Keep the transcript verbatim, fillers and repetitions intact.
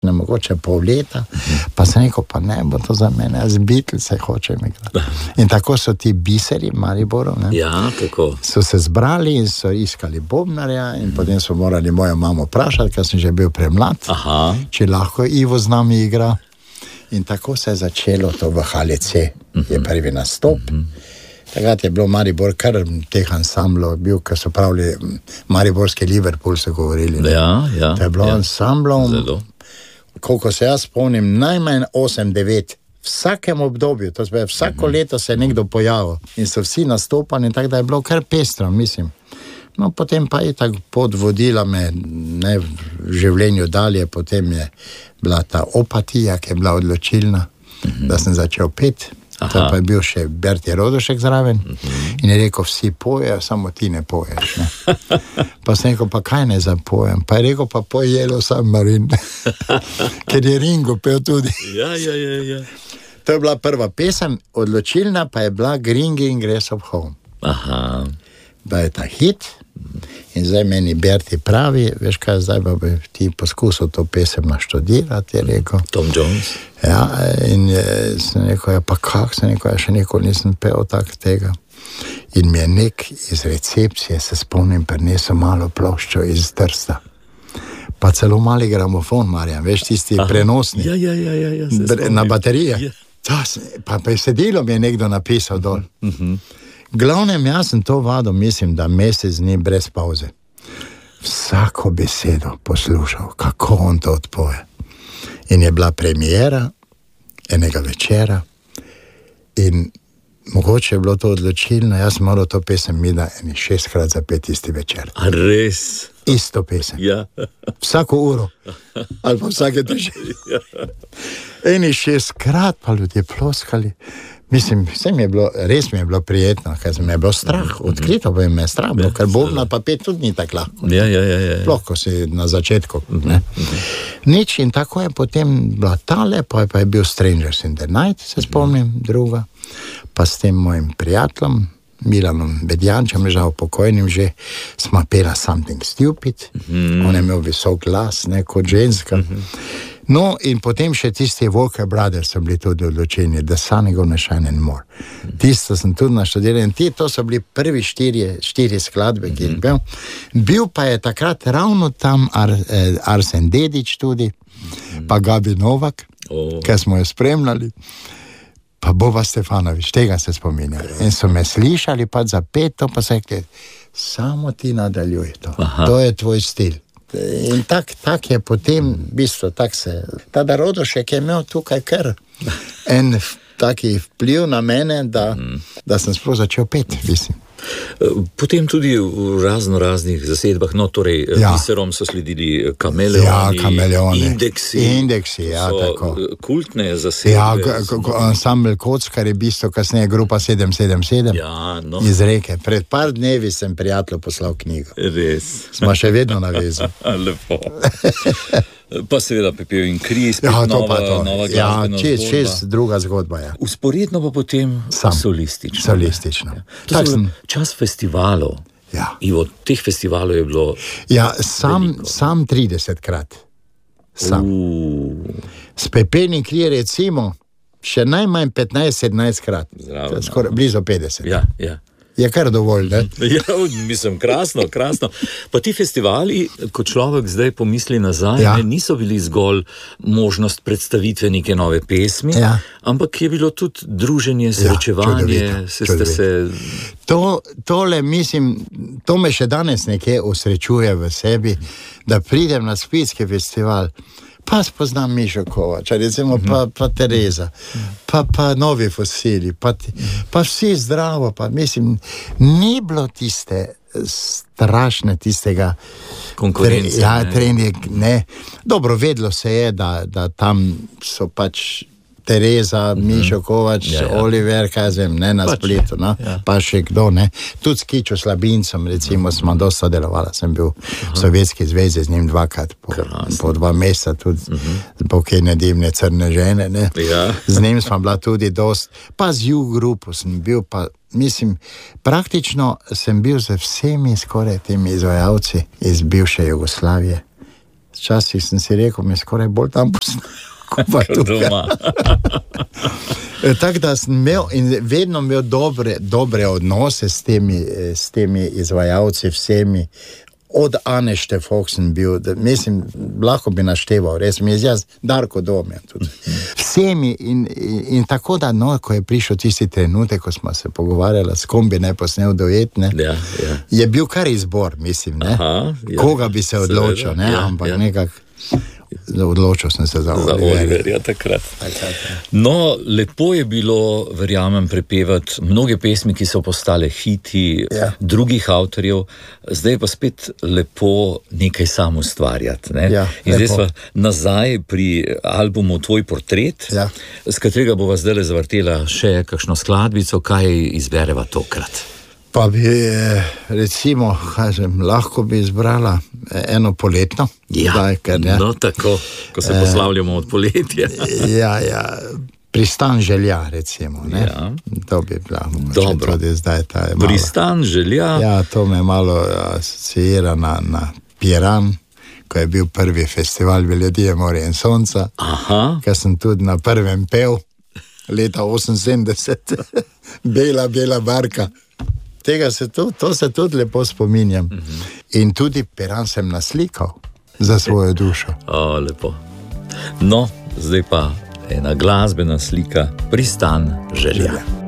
ne mogoče pol leta, pa sem rekel, pa ne bo to za mene, jaz Beatlese hočem igrati. In tako so ti biseri Mariboru, ne? Ja, tako. So se zbrali in so iskali bobnarja in mm. potem so morali mojo mamo vprašati, ker sem že bil premlad, Aha. če lahko Ivo z nami igra. In tako se je začelo to v H L C, mm-hmm. je prvi nastop. Mm-hmm. Takrat je bilo Maribor kar teh ansamblov, bil, ker so pravili mariborski Liverpool, so govorili. Ja, ja. To je bilo ja. ansamblom, Zelo. koliko se jaz spomnim, najmanj osem devet. V vsakem obdobju, to je vsako mm-hmm. leto se je nekdo pojavil in so vsi nastopani, tako da je bilo kar pestro, mislim. No, potem pa je tako pot vodila me ne, v življenju dalje, potem je bila ta opatija, ki je bila odločilna, mm-hmm. da sem začel peti. To pa je bil še Berti Rodošek zraven mm-hmm. in je rekel, vsi pojejo, samo ti ne poješ. Ne? Pa sem rekel, pa kaj ne zapojem? Pa je rekel, pa pojelo sam Marin, ker je Ringo pel tudi. Ja, ja, ja, ja. To je bila prva pesem, odločilna pa je bila Gringy Ingress of Home. Aha. Da je ta hit in zdaj meni Berti pravi, veš kaj, zdaj pa bi ti poskusil to pesem naštudirati, je rekel. Tom Jones. Ja, in je, sem rekel, ja, pa kak, sem rekel, ja, še nikoli nisem pel tak tega. In mi je nek iz recepcije, se spomnim, prinesel malo ploščo iz Trsta. Pa celo mali gramofon, Marjan, veš, tisti Aha. prenosni. Ja, ja, ja, ja, ja, Bre, na baterije. Ja. Ta, pa besedilo mi je nekdo napisal dol. Mhm. Glavnem, jaz sem to vadil, mislim, da mesec dni brez pauze. Vsako besedo poslušal, kako on to odpoje. In je bila premiera enega večera in mogoče je bilo to odločilno, jaz sem moral to pesem mida eni šestkrat zapeti isti večer. A res? Isto pesem. Ja. Vsako uro. Ali pa vsake drži. Ja. Eni šestkrat pa ljudje ploskali. Mislim, vse mi je bilo, res mi je bilo prijetno, ker mi je bilo strah, odkrito bi me strah, bilo, ker bobna pa pet tudi ni tako lahko. Ja, ja, ja, ja. Sploh, ko si na začetku. Ne? Nič in tako je potem bila tale, pa je, pa je bil Strangers in the Night, se spomnim, druga, pa s tem mojim prijateljem, Milanom Bedjančem, žal pokojnim že, smo pela Something Stupid, mm. on je imel visok glas, ne, kot ženska. Mm-hmm. No, in potem še tisti Walker Brothers so bili tudi odločeni, The Sun is gonna shine and more. Mm-hmm. Tisto sem tudi naštudiral in ti, to so bili prvi štiri, štiri skladbe, mm-hmm. ki je bil. Bil pa je takrat ravno tam Ar, eh, Arsen Dedić tudi, mm-hmm. pa Gabi Novak, oh. ki smo jo spremljali, pa Boba Stefanović, tega se spominjali. In so me slišali pa za peto, pa se rekli, samo ti nadaljuj to, Aha. to je tvoj stil. In tak, tak je potem, v bistvu, tak se, tada Rodošek je imel tukaj kar en taki vpliv na mene, da, da sem sploh začel peti, mislim. Potem tudi v razno raznih zasedbah, no torej ja. Viserom so sledili Kameleoni, ja, Kameleoni. Indeksi, Indeksi, ja, tako. Kultne zasedbe. Ja, ansambl Kockar je bistvo kasneje grupa sedem sedem sedem ja, no. iz Reke. Pred par dnevi sem prijatelju poslal knjigo. Res. Smo še vedno navezali. Lepo. Pa seveda Pepel in Kri, spet ja, nova, to nova ja, glasbena čez, zgodba. Čez druga zgodba, ja. Usporedno pa potem Sam. solistično. Solistično. Ja. To je sem... čas festivalov. Ja. Ivo, teh festivalov je bilo ja, sam, sam tridesetkrat. Sam. Uh. S Pepel in Kri recimo še najmanj petnajst sedemnajst krat. Zdravo, skoraj blizu petdeset. Ja, ja. Je kar dovolj, ne? Ja, mislim, krasno, krasno. Pa ti festivali, ko človek zdaj pomisli nazaj, ja. ne, niso bili zgolj možnost predstavitve neke nove pesmi, ja. ampak je bilo tudi druženje, srečevanje. Ja, se ste se... To, tole, mislim, to me še danes nekje osrečuje v sebi, da pridem na Splitski festival, pa spoznam Mišo Kovača, recimo pa, pa Tereza, pa, pa Novi Fosili, pa, pa vsi zdravo, pa mislim, ni bilo tiste strašne tistega konkurence. Tre, ja, trening, ne. Dobro, vedlo se je, da, da tam so pač Tereza, mm-hmm. Mišo Kovač, ja, ja. Oliver, kaj zvem, ne na pač, Splitu, no? Ja. Pa še kdo, ne. Tudi s Kičo Slabincem, recimo, mm-hmm. smo dosta delovala, sem bil Aha. v Sovjetski zvezi z njim dvakrat, po, po dva meseca, tudi mm-hmm. pokojne divne crne žene, ne. Ja. Z njim smo bila tudi dost, pa z U-grupo sem bil, pa mislim, praktično sem bil z vsemi skoraj temi izvajalci iz bivše Jugoslavije. včasih sem si rekel, mi je skoraj bolj tam postavljeno, kot doma. Tako da sem imel in vedno imel dobre, dobre odnose s temi, s temi izvajalci, vsemi. Od Ane Štefok sem bil, da, mislim, lahko bi našteval, res mi je jaz, Darko Domjan tudi. Vsemi in, in, in tako da, no, ko je prišel tisti trenutek, ko smo se pogovarjali, s kom bi ne posnel duet, ne, ja, ja. Je bil kar izbor, mislim, ne, Aha, ja, koga bi se odločil, ne, ja, ampak ja. nekako odločil sem se za Oliverja takrat. No, lepo je bilo, verjamem, prepevati mnoge pesmi, ki so postale hiti ja. drugih avtorjev, zdaj pa spet lepo nekaj sam ustvarjati. Ne? Ja, in zdaj smo nazaj pri albumu Tvoj portret, ja. s katerega bova zdaj zavrtela še kakšno skladbico, kaj izbereva tokrat. Pa bi, recimo, kažem, lahko bi izbrala eno poletno. Ja, zdaj, ker, ja. no tako, ko se poslavljamo od poletja. Ja, ja, Pristan želja, recimo. Ne? Ja. To bi bila mogoče tudi zdaj. Ta je malo, Pristan želja. Ja, to me malo asociira na, na Piran, ko je bil prvi festival Veljadije, Morje in Sonca. Aha. Ker sem tudi na prvem pel, leta oseminsedemdeset, Bela, bela barka. Tega se to, to se tudi lepo spominjam. Uh-huh. In tudi Piran sem naslikal za svojo dušo. O, lepo. No, zdaj pa ena glasbena slika, Pristan želja. želja.